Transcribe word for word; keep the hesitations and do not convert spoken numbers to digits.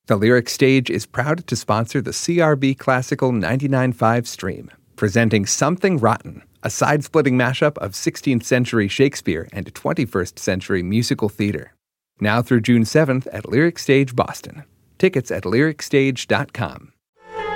The Lyric Stage is proud to sponsor the C R B Classical ninety-nine point five stream, presenting Something Rotten, a side-splitting mashup of sixteenth century Shakespeare and twenty-first century musical theater. Now through June seventh at Lyric Stage Boston. Tickets at lyric stage dot com.